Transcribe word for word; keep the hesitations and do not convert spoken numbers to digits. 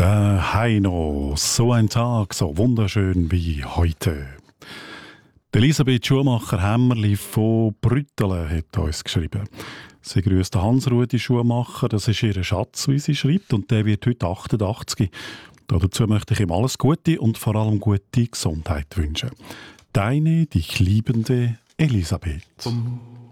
Der Heino, so ein Tag, so wunderschön wie heute. Elisabeth Schumacher-Hämmerli von Brüttelen hat uns geschrieben. Sie grüßt Hans-Rudi Schumacher, das ist ihr Schatz, wie sie schreibt, und der wird heute achtundachtzig. Dazu möchte ich ihm alles Gute und vor allem gute Gesundheit wünschen. Deine, dich liebende Elisabeth. Bum.